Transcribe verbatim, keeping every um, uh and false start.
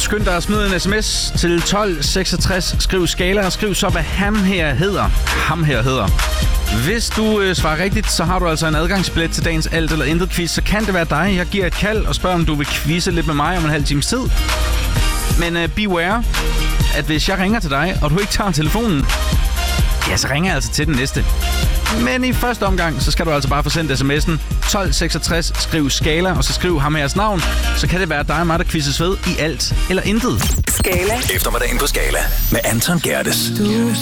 Skynd dig at smide en sms til tolv seksogtres. Skriv Skala og skriv så, hvad han her hedder. Ham her hedder. Hvis du øh, svarer rigtigt, så har du altså en adgangsbillet til dagens alt eller intet quiz. Så kan det være dig. Jeg giver et kald og spørger, om du vil quizze lidt med mig om en halv times tid. Men øh, beware, at hvis jeg ringer til dig, og du ikke tager telefonen, ja, så ringer jeg altså til den næste. Men i første omgang, så skal du altså bare få sendt sms'en tolv seksogtres, skriv Skala, og så skriv ham heres navn. Så kan det være dig og mig, der quizzes ved i alt eller intet. Skala. Eftermiddagen på Skala med Anton Gerdes.